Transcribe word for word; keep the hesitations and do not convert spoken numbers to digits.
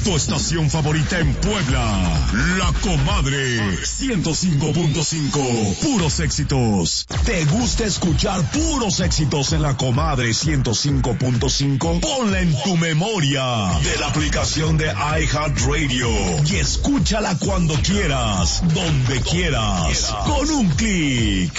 Tu estación favorita en Puebla, La Comadre, ciento cinco punto cinco, puros éxitos. ¿Te gusta escuchar puros éxitos en La Comadre ciento cinco punto cinco? Ponla en tu memoria de la aplicación de iHeartRadio y escúchala cuando quieras, donde quieras, con un clic.